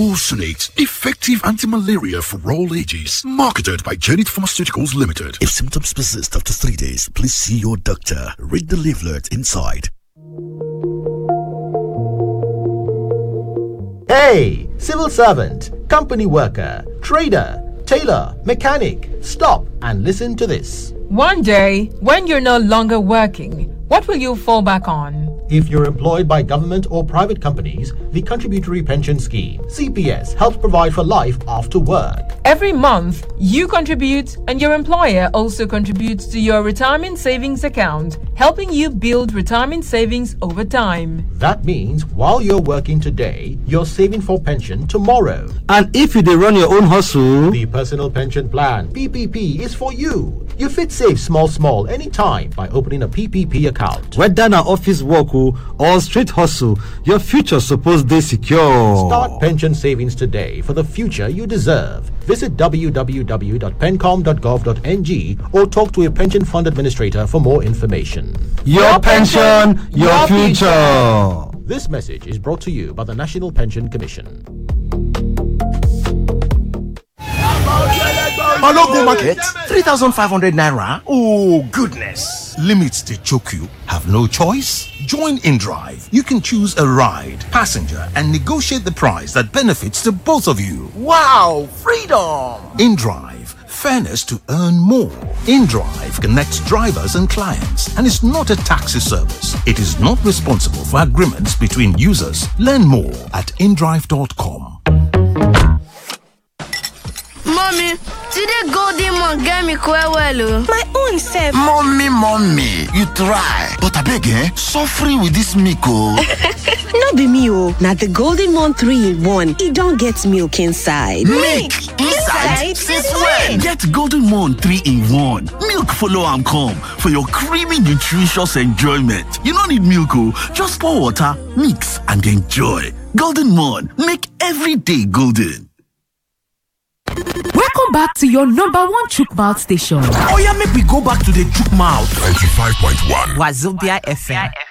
Glufosinate, effective anti-malaria for all ages. Marketed by Zenith Pharmaceuticals Limited. If symptoms persist after 3 days, please see your doctor. Read the leaflet inside. Hey, civil servant, company worker, trader, tailor, mechanic, stop and listen to this. One day, when you're no longer working, what will you fall back on? If you're employed by government or private companies, the Contributory Pension Scheme, CPS, helps provide for life after work. Every month, you contribute and your employer also contributes to your retirement savings account, helping you build retirement savings over time. That means while you're working today, you're saving for pension tomorrow. And if you run your own hustle, the Personal Pension Plan, PPP, is for you. You fit save small anytime by opening a PPP account. Whether na office work or street hustle, your future suppose dey secure. Start pension savings today for the future you deserve. Visit www.pencom.gov.ng or talk to a pension fund administrator for more information. Your pension, your future. This message is brought to you by the National Pension Commission. Balogun Market, 3,500 naira. Oh, goodness. Limits to choke you. Have no choice? Join InDrive. You can choose a ride, passenger, and negotiate the price that benefits to both of you. Wow, freedom! InDrive. Fairness to earn more. InDrive connects drivers and clients and is not a taxi service. It is not responsible for agreements between users. Learn more at indrive.com. Mommy, today Golden Mon get me quite well. My own self. Mommy, you try. But I beg, suffering with this milk. No be me, Now the Golden Mon 3-in-1. It don't get milk inside. Milk inside? Since when? Get Golden Mon 3-in-1. Milk follow and come for your creamy, nutritious enjoyment. You don't need milk, just pour water, mix, and enjoy. Golden Mon, make every day golden. Welcome back to your number one chook mouth station. Oh yeah, make we go back to the chook mouth. 95.1 Wazobia FM.